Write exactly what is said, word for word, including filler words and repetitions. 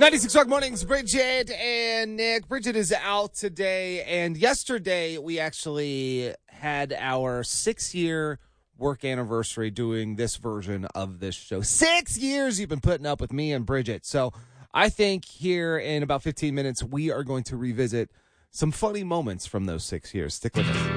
ninety-six Rock Mornings, Bridget and Nick. Bridget is out today, and yesterday we actually had our six-year work anniversary doing this version of this show. Six years you've been putting up with me and Bridget. So I think here in about fifteen minutes, we are going to revisit some funny moments from those six years. Stick with us.